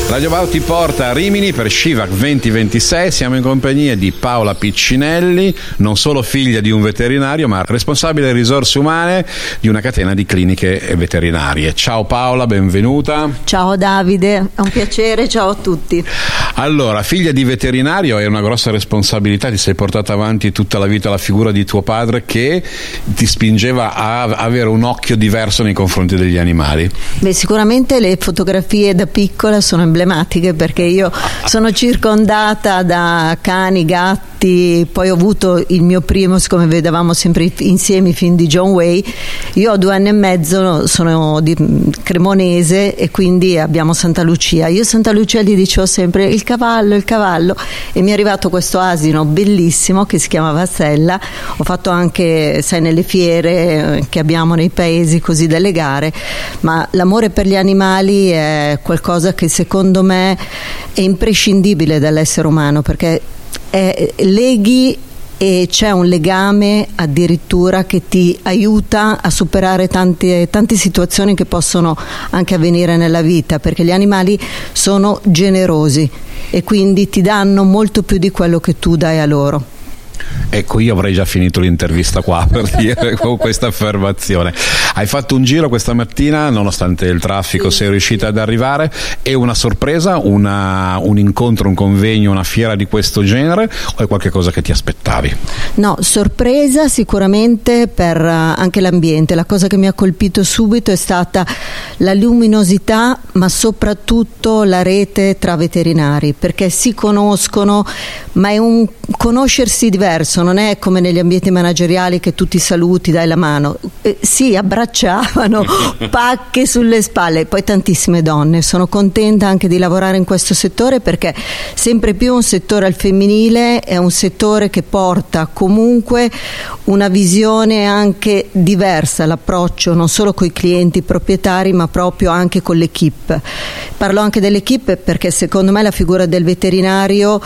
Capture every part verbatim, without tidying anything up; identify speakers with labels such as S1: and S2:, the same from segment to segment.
S1: Radio Wow ti porta a Rimini per Shivac venti ventisei. Siamo in compagnia di Paola Piccinelli, non solo figlia di un veterinario, ma responsabile risorse umane di una catena di cliniche veterinarie. Ciao Paola, benvenuta.
S2: Ciao Davide, è un piacere, ciao a tutti.
S1: Allora, figlia di veterinario è una grossa responsabilità, ti sei portata avanti tutta la vita la figura di tuo padre che ti spingeva a avere un occhio diverso nei confronti degli animali.
S2: Beh, sicuramente le fotografie da piccola sono emblematiche, perché io sono circondata da cani, gatti, poi ho avuto il mio primo, siccome vedevamo sempre insieme i film di John Wayne. Io ho due anni e mezzo, sono di Cremonese e quindi abbiamo Santa Lucia. Io a Santa Lucia gli dicevo sempre il cavallo, il cavallo, e mi è arrivato questo asino bellissimo che si chiamava Stella. Ho fatto anche, sai, nelle fiere che abbiamo nei paesi così, delle gare, ma l'amore per gli animali è qualcosa che secondo me è imprescindibile dall'essere umano, perché è, leghi e c'è un legame addirittura che ti aiuta a superare tante, tante situazioni che possono anche avvenire nella vita, perché gli animali sono generosi e quindi ti danno molto più di quello che tu dai a loro.
S1: Ecco, io avrei già finito l'intervista qua per dire con questa affermazione. Hai fatto un giro questa mattina, nonostante il traffico, sì, sei riuscita ad arrivare. È una sorpresa, una, un incontro, un convegno, una fiera di questo genere, o è qualche cosa che ti aspettavi?
S2: No, sorpresa sicuramente per anche l'ambiente. La cosa che mi ha colpito subito è stata la luminosità, ma soprattutto la rete tra veterinari, perché si conoscono, ma è un conoscersi diverso, non è come negli ambienti manageriali che tu ti saluti, dai la mano. Eh, si abbracciavano, pacche sulle spalle, poi tantissime donne. Sono contenta anche di lavorare in questo settore, perché sempre più un settore al femminile è un settore che porta comunque una visione anche diversa, l'approccio non solo con i clienti proprietari ma proprio anche con l'equipe. Parlo anche dell'equipe perché secondo me la figura del veterinario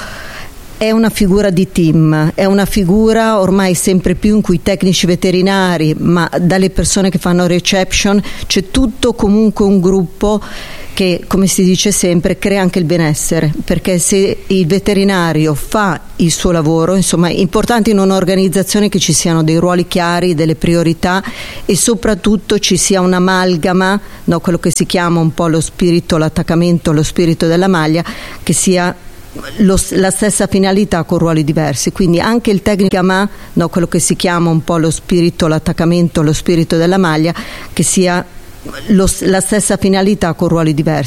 S2: è una figura di team, è una figura ormai sempre più in cui i tecnici veterinari, ma dalle persone che fanno reception, c'è tutto comunque un gruppo che, come si dice sempre, crea anche il benessere, perché se il veterinario fa il suo lavoro, insomma è importante in un'organizzazione che ci siano dei ruoli chiari, delle priorità e soprattutto ci sia un'amalgama, no, quello che si chiama un po' lo spirito, l'attaccamento, lo spirito della maglia, che sia Lo, la stessa finalità con ruoli diversi, quindi anche il tecnico ma no, quello che si chiama un po' lo spirito, l'attaccamento, lo spirito della maglia, che sia lo, la stessa finalità con ruoli diversi.